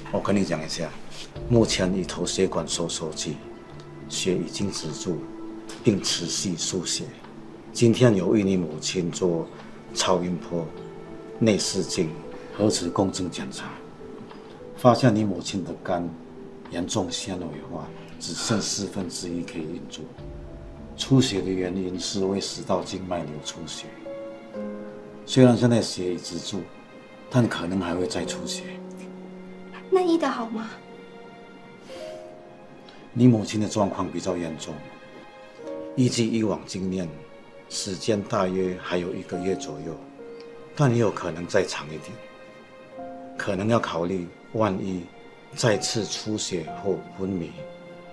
我跟你讲一下，目前以头血管收缩计，血已经止住，并持续输血。今天有为你母亲做超音波、内视镜、核磁共振检查，发现你母亲的肝严重纤维化，只剩1/4可以运作。出血的原因是胃食道静脉瘤出血，虽然现在血已止住，但可能还会再出血。 那医得好吗？ 你母亲的状况比较严重，依据以往经验，时间大约还有1个月左右，但也有可能再长一点。可能要考虑，万一再次出血后昏迷，